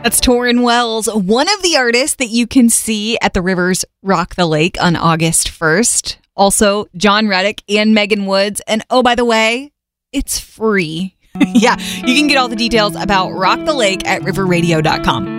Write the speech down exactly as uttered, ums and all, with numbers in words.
That's Torrin Wells, one of the artists that you can see at the Rivers Rock the Lake on August first. Also, John Reddick and Megan Woods. And oh, by the way, it's free. Yeah, you can get all the details about Rock the Lake at river radio dot com.